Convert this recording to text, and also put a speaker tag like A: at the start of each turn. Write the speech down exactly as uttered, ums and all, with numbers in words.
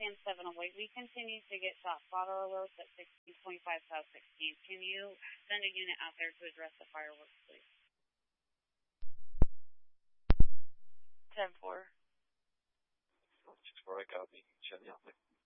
A: Spokane seven oh eight. We continue to get shot spotter alerts at sixteen twenty-five South sixteenth. Can you send a unit out there to address the fireworks, please?
B: ten four.
C: six four, I copy. Send the outlet.